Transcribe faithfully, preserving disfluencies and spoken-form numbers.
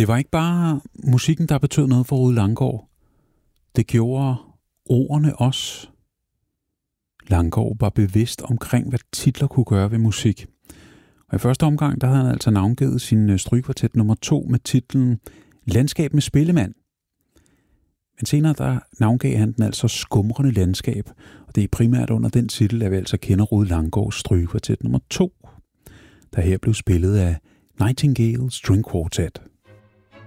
Det var ikke bare musikken, der betød noget for Rude Langgaard. Det gjorde ordene også. Langgaard var bevidst omkring, hvad titler kunne gøre ved musik. Og i første omgang, der havde han altså navngivet sin strygekvartet nummer to med titlen Landskab med spillemand. Men senere, der navngav han den altså Skumrende Landskab, og det er primært under den titel, at vi altså kender Rude Langgaards strygekvartet nummer to, der her blev spillet af Nightingale String Quartet.